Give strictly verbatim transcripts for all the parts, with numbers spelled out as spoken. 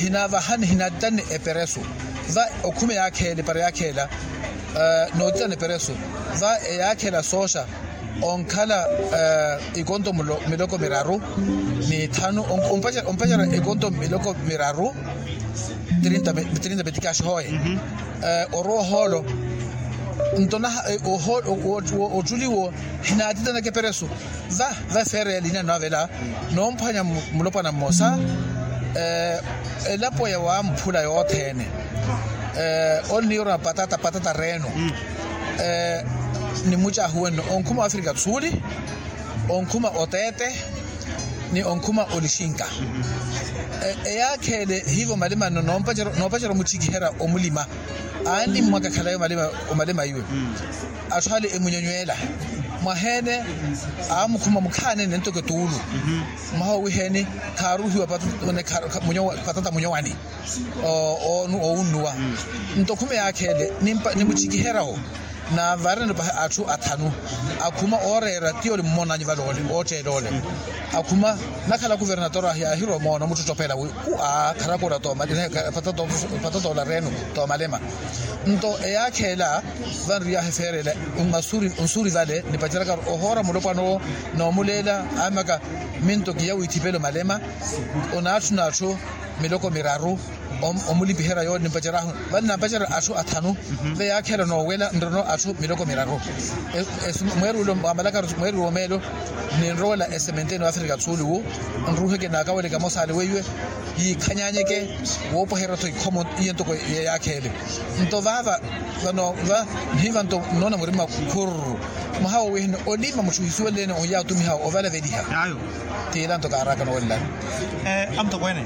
hina va han hina dan e pereso va okume yake le pare yake la no dan e pereso va e yake la sosha on kala ikonto miloko miraru ni tano on ompaja ompaja ikonto miloko miraru treinta treinta betikash hoye oro holo ntona o o o juliwo hina atitana ke pereso va va fere lina novela no mpanya mulopana mosa eh elapo ya wa mphula yo thene eh onira patata patata reno eh ni mucha hueno onkuma Afrika Kusudi onkuma otete ni onkuma olishinka e yakele hivyo malima no nompajero nompajero muchigihera omulima ani mwaka kalayo malima omalima yiwe ashale emunyonywela mahene amukuma mukhane nentoko tulu maho wihene karuhiwa patata munyo patata munyowani o o unwa ntokume yakele nimpa nimuchigiheraho na varene ba athu athanu akuma orera tiole mmonanyi valole otelole akuma nakhala guvernator ya hiro mona muthu topela ku a khara ko to madine patato patato la reno to malema nto eyakhela vanri ya heferele umasuri unsuri vale ni pachara ka ohora mulopano no mulela amaka minto kiya uitipelo malema onathu nathu miloko miraru omulipi hera yo nimpachara bana pachara athu athanu ve yakhela no wela ndono athu miloko miraru mweru lo amalaka mweru omelo ni rola esementeno Afrika Kusudi wo nruhe ke nakawele ka mosale wewe yi khanyanyeke wo pohera to ikomo yento ko yakhele nto vava no va hiva nto nona murima khurru mahawo we no olima muthuiswe lene o ya tumi ha o vala vediha ayo tela nto karaka no wala eh amto kwene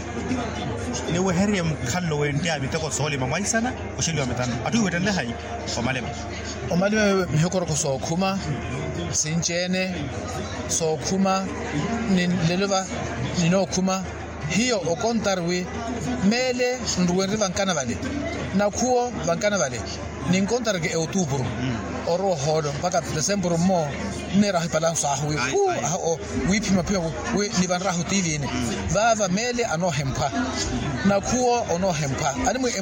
ni we heriem khallo we ndia bitako sole mamaisana o shili wa metano atu wetende hai o malema o malema mihokoro ko so khuma sinjene so khuma ni leleva ni no khuma hiyo okontarwe mele ndruwe vankana vale na kuo vankana vale ni nkontar ke outubro oro hodo mpaka December mo nera hipala sahu ku o wipi mapia we ni vanra hu T V ne vava mele ano hempa na kuo ono hempa ani mu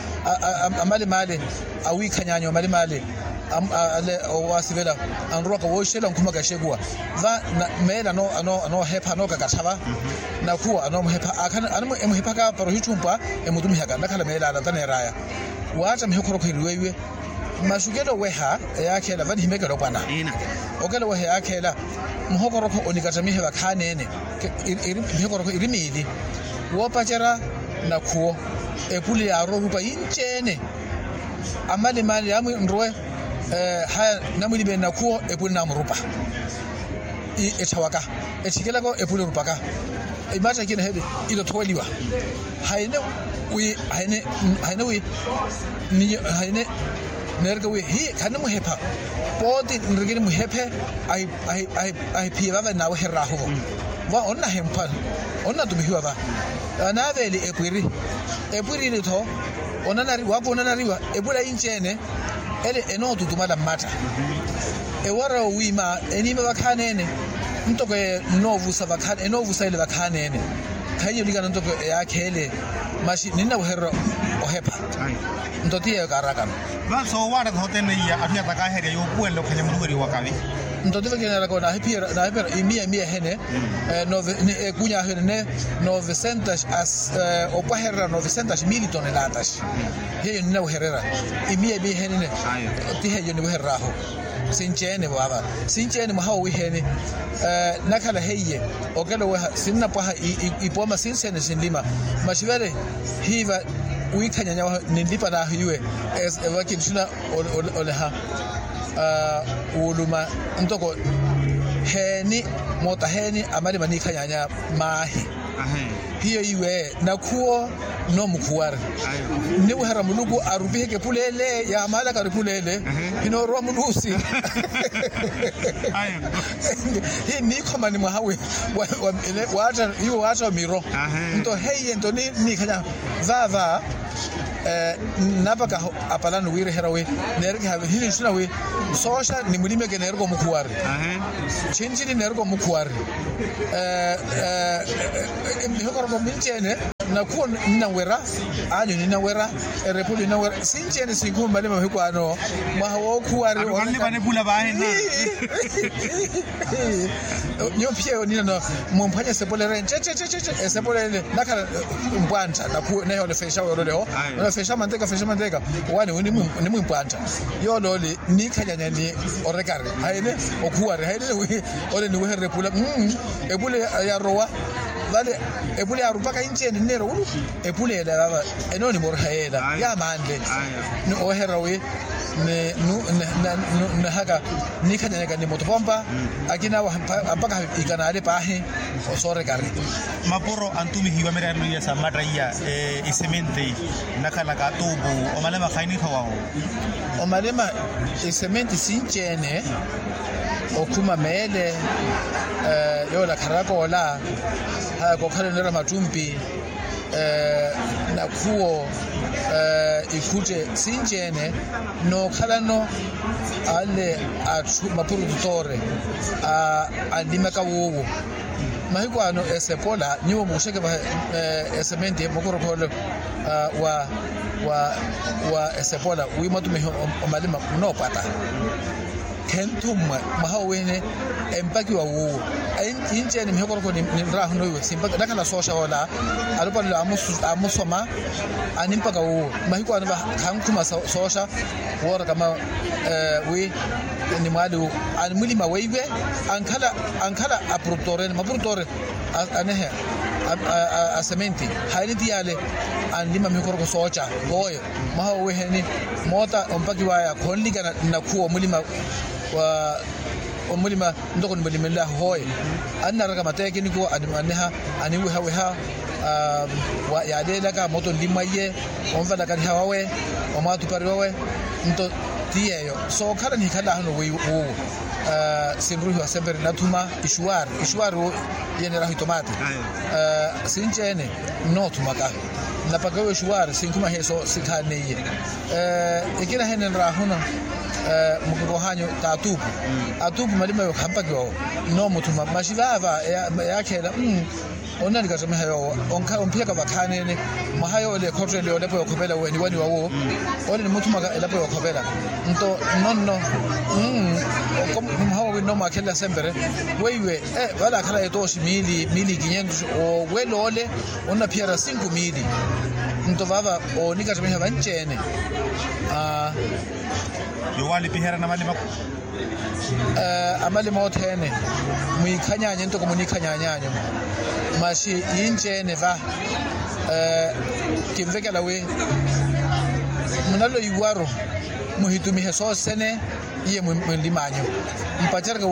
amale male awi kanyanyo male male am ale wasivela anroka wo shela nkuma gashegwa va mela no ano ano hepa no gakathaba na kuwa ano hepa akana ano emhepa ka paro hichumpa emudumi haka nakhala mela la taneraya wacha mhekoro khiriwewe mashugelo weha yakhela vani himekelo kwana ina okelo weha yakhela mhokoro kho onikatamihe bakhanene iri mhekoro kho irimili wopachera na kuo epuli ya robupa inchene amale mali yamu ndroe eh ha namuli be nakuo epuli namurupa i etawaka etikela ko epuli rupaka imata kina hebe ilo toliwa haine we haine haine we ni haine nerga we hi kana mu hepa podi nrigini mu hepe ai ai ai ai piva na we heraho wa onna hempa onna tumihiwa ba ana veli epuri epuri lito onanari wapo onanariwa ebula inchene ele enotu tumada mata e wara wima enime bakhanene ntoko novu sabakhane enovu sayile bakhanene khaye ligana ntoko yakhele mashi nina uherro ohepa ntoti ya karakano ba so wara hotene ya afya takaheri yo puelo khanya muduri wakawi ntoti vekena la kona hipira na hipira imia mia hene no kunya hene novecentas as opaherra novecentas mil toneladas heyo nina uherera imia mia hene ti heyo ni uherraho sinchene baba sinchene mahawo wihene eh nakhala heye okelo wa sinna paha ipoma sinsene sinlima mashivere hiva uikhanyanya nindipa na hiwe as wakitshuna oleha uh uluma ntoko heni mota heni amali manikhanyanya mahi hiyo iwe nakuo no mukhuwara ni uhara mulugu arubiheke pulele ya mala ka pulele ino ro mulusi ayo hi ni khoma ni mahawe water you water miro nto heye nto ni ni khanya vava eh napaka apalano wire herawe nerke have hini shuna we sosha ni mulime ke nergo mukhuwara chinjini nergo mukhuwara eh eh hokoro minchene na ku nina wera ani nina wera e repuli na wera sinjene sikumba le mahikwano mahawo kuwari wani bane bula bahena nyo pia nina no mompanya sepolere che che che che sepolere nakala mpwanta na ku na yole fesha yole ho na fesha manteka fesha manteka wani ni ni mpwanta yolo le ni kanyanya ni orekare haine okuwari haine ole ni we repula mm ebule ya rowa vale ebule ya rupaka incheni nero ulu ebule la baba enoni morhaela ya mande no ohera we ne nu na haka ni kanya ga ni motopomba akina ampaka ikanale pahe osore kare maporo antumi hiwa mera no ya samatra ya e semente nakala ka tubu o malema khaini thawao o malema e semente sinchene okuma mele eh yo la karakola ha ko khale nera matumpi eh na kuo eh ikuje sinjene no khala no ale a maprodutore a andima ka wowo mahikwano esepola nyiwo musheke ba esemente mokorokolo wa wa wa esepola wi matume o malima no pata kentumma mahawene empaki wa wo ai inje ni mhekoro ko ni rahu no simba dakala sosha wala alupa la amusu amusoma animpaka wo mahiko anaba kankuma sosha wora kama we ni madu an mulima weiwe ankala ankala aprutore ma aprutore anehe a sementi hayni diale an lima mhekoro ko socha boye mahawe heni mota ompaki wa ya kolliga na kuo mulima wa umulima ndoko nimulima la hoy anna raga mateke niko animaneha aniwe hawe ha wa yadela ka moto limaye onfala ka hawe o matu pariwe nto tiyeyo so kala ni kala hano we wo simruhi wa sember natuma ishwar ishwar yene rahi tomate sinchene notumaka napagawe ishwar sinkuma heso sikaneye ikina henen rahuna mukuro hanyo tatupu atupu malima yo kampagyo no mutuma mashivava yakela mm ona likasema hayo onka ompeka bakane ne mahayo le kotre le lepo yokobela weni wani wawo ole mutuma lepo yokobela nto nonno mm okom mahawo we no makela sembere wewe eh wala kala etoshi mili mili quinientos o welole ona piera cinco mili nto baba o nikasema hayo banchene ah yo wali pihera na mali mako eh amali mothene muikhanyanye into komunikhanyanyanya mashi yinjene va eh kimvekela we munalo iwaro muhitumi heso sene ye mulimanyo mpacherka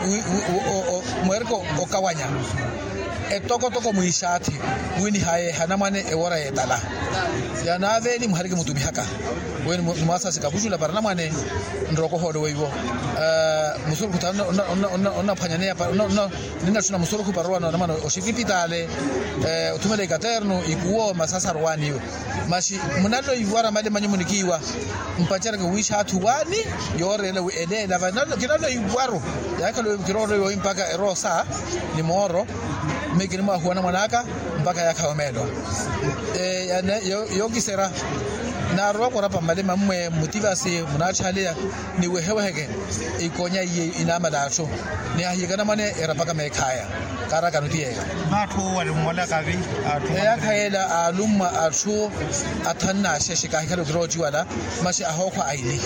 muerko okawanya etoko toko muishati wini haye hanamane ewora yetala yana veli muharike mutumi haka weni mwasa sikabushula paranamane ndroko hodo weibo eh musuru kutana ona ona ona phanyane ya ona ona nina tuna musuru ku parwa na mano oshikipitale eh utumele katerno ikuo masasa rwani mashi munalo iwara mali manyimunikiwa mpacharka wishatu wani yorele we elela vanalo kinalo iwaro yakalo kiroro yo impaka erosa ni moro mekini ma huana manaka mpaka yakawamelo eh yana yogisera na ro ko rapa mali mamwe motivasi munachale ni weheweheke ikonya ye inama dacho ni ahigana mane erapaka mekhaya kara kanutie batho wale mola kavi atho ya khaela alumma atho athanna sheshika hikalo groji wala mashi ahokwa aili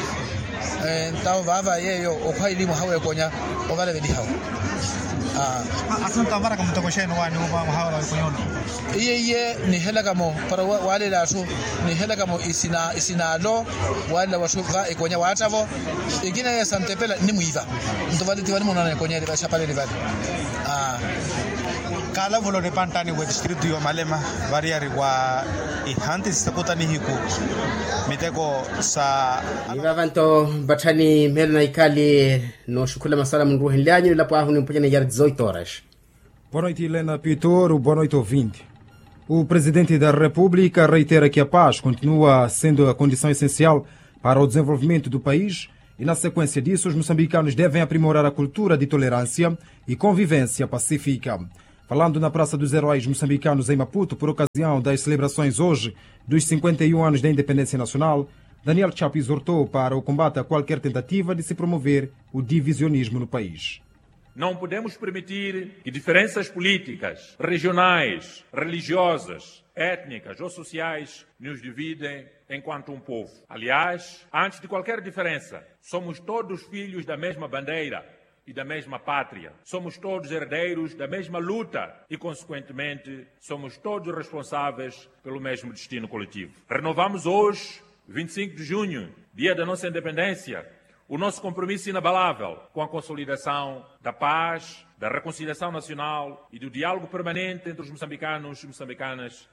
eh tawo baba yeyo okhaili muhawe konya obale vedi hawo ah asunta baraka mtakosheno wani uba muhawala konyono iye iye ni hela kamo para wale la so ni hela kamo isina isinalo wale washuka ikonya watavo igina ya santepela ni muiva mtovali tivani mona ikonya ile chapale livali ah kala volo de pantani we district yo malema variari wa ihanti sakutani hiku miteko sa ivavanto batani melna ikali no shukula masala mungu henlanyo la pahu ni mpanya yard dezoito horas. Boa noite, Helena Pitoro. Boa noite, ouvinte. O Presidente da República reitera que a paz continua sendo a condição essencial para o desenvolvimento do país e, na sequência disso, os moçambicanos devem aprimorar a cultura de tolerância e convivência pacífica. Falando na Praça dos Heróis Moçambicanos em Maputo, por ocasião das celebrações hoje dos cinquenta e um anos da independência nacional, Daniel Chapo exortou para o combate a qualquer tentativa de se promover o divisionismo no país. Não podemos permitir que diferenças políticas, regionais, religiosas, étnicas ou sociais nos dividem enquanto um povo. Aliás, antes de qualquer diferença, somos todos filhos da mesma bandeira e da mesma pátria. Somos todos herdeiros da mesma luta e, consequentemente, somos todos responsáveis pelo mesmo destino coletivo. Renovamos hoje, vinte e cinco de junho, dia da nossa independência, o nosso compromisso inabalável com a consolidação da paz, da reconciliação nacional e do diálogo permanente entre os moçambicanos e moçambicanas.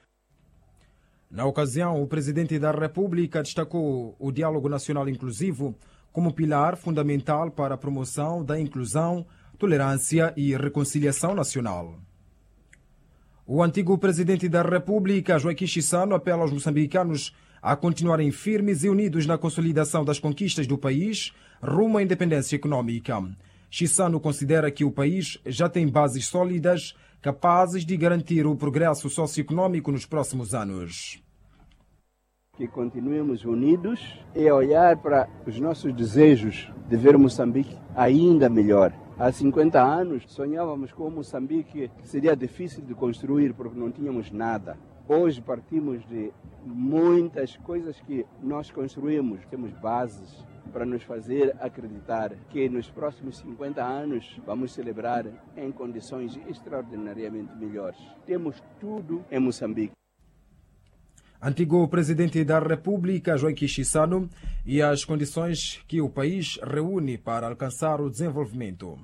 Na ocasião, o Presidente da República destacou o diálogo nacional inclusivo como pilar fundamental para a promoção da inclusão, tolerância e reconciliação nacional. O antigo Presidente da República, Joaquim Chissano, apela aos moçambicanos a continuarem firmes e unidos na consolidação das conquistas do país rumo à independência econômica. Chissano considera que o país já tem bases sólidas capazes de garantir o progresso socioeconômico nos próximos anos. Que continuemos unidos e olhar para os nossos desejos de ver Moçambique ainda melhor. Há cinquenta anos sonhávamos com Moçambique que seria difícil de construir porque não tínhamos nada. Hoje partimos de muitas coisas que nós construímos. Temos bases para nos fazer acreditar que nos próximos cinquenta anos vamos celebrar em condições extraordinariamente melhores. Temos tudo em Moçambique. Antigo Presidente da República, Joaquim Chissano, e as condições que o país reúne para alcançar o desenvolvimento.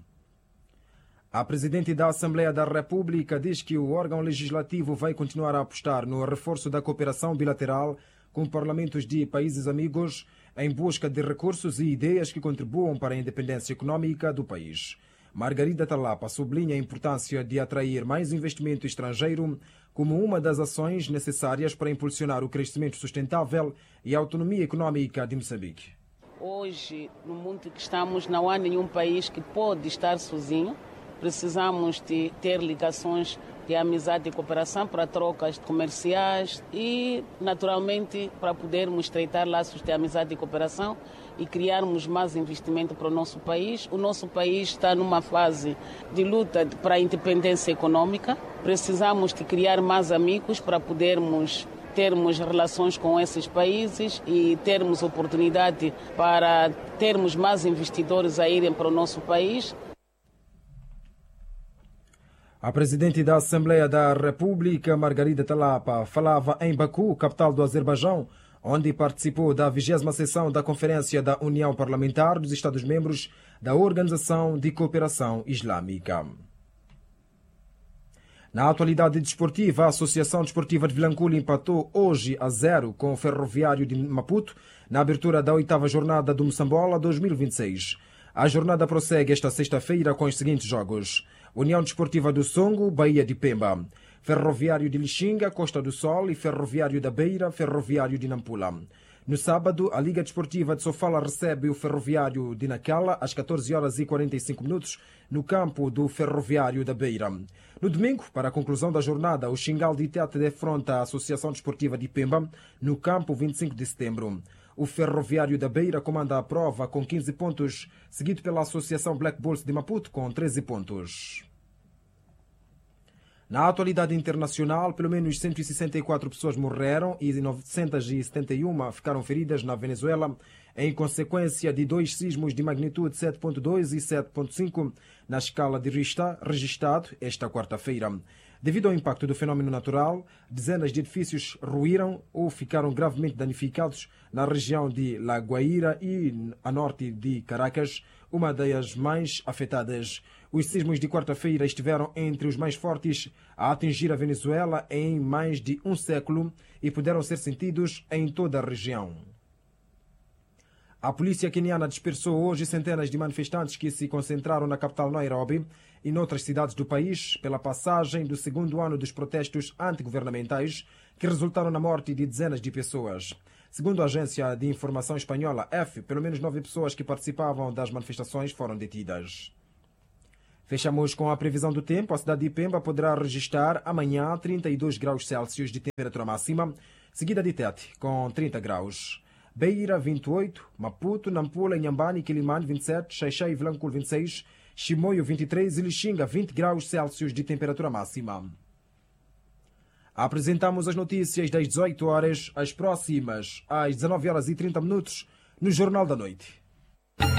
A Presidente da Assembleia da República diz que o órgão legislativo vai continuar a apostar no reforço da cooperação bilateral com parlamentos de países amigos em busca de recursos e ideias que contribuam para a independência econômica do país. Margarida Talapa sublinha a importância de atrair mais investimento estrangeiro como uma das ações necessárias para impulsionar o crescimento sustentável e a autonomia econômica de Moçambique. Hoje, no mundo que estamos, não há nenhum país que pode estar sozinho. Precisamos de ter ligações de amizade e cooperação para trocas comerciais e, naturalmente, para podermos estreitar laços de amizade e cooperação e criarmos mais investimento para o nosso país. O nosso país está numa fase de luta para a independência econômica. Precisamos de criar mais amigos para podermos termos relações com esses países e termos oportunidade para termos mais investidores a irem para o nosso país. A Presidente da Assembleia da República, Margarida Talapa, falava em Baku, capital do Azerbaijão, onde participou da vigésima sessão da Conferência da União Parlamentar dos Estados-Membros da Organização de Cooperação Islâmica. Na atualidade desportiva, a Associação Desportiva de Vilanculo empatou hoje a zero com o Ferroviário de Maputo na abertura da oitava jornada do Moçambola dois mil e vinte e seis. A jornada prossegue esta sexta-feira com os seguintes jogos: União Desportiva do Songo, Bahia de Pemba; Ferroviário de Lixinga, Costa do Sol; e Ferroviário da Beira, Ferroviário de Nampula. No sábado, a Liga Desportiva de Sofala recebe o Ferroviário de Nacala às catorze horas e quarenta e cinco minutos no campo do Ferroviário da Beira. No domingo, para a conclusão da jornada, o Xingal de Itete defronta a Associação Desportiva de Pemba no campo vinte e cinco de setembro. O Ferroviário da Beira comanda a prova com quinze pontos, seguido pela Associação Black Bulls de Maputo com treze pontos. Na atualidade internacional, pelo menos cento e sessenta e quatro pessoas morreram e novecentas e setenta e uma ficaram feridas na Venezuela em consequência de dois sismos de magnitude sete ponto dois e sete ponto cinco na escala de Richter, registrado esta quarta-feira. Devido ao impacto do fenômeno natural, dezenas de edifícios ruíram ou ficaram gravemente danificados na região de La Guaira e a norte de Caracas, uma das mais afetadas. Os sismos de quarta-feira estiveram entre os mais fortes a atingir a Venezuela em mais de um século e puderam ser sentidos em toda a região. A polícia queniana dispersou hoje centenas de manifestantes que se concentraram na capital Nairobi e noutras cidades do país pela passagem do segundo ano dos protestos antigovernamentais que resultaram na morte de dezenas de pessoas. Segundo a agência de informação espanhola F, pelo menos nove pessoas que participavam das manifestações foram detidas. Fechamos com a previsão do tempo. A cidade de Pemba poderá registrar amanhã trinta e dois graus Celsius de temperatura máxima, seguida de Tete com trinta graus. Beira vinte e oito, Maputo, Nampula, Inhambane, Quilimane vinte e sete, Xaixai e Vilanculo vinte e seis, Chimoio vinte e três e Lixinga vinte graus Celsius de temperatura máxima. Apresentamos as notícias das dezoito horas, as próximas às dezenove horas e trinta minutos no Jornal da Noite.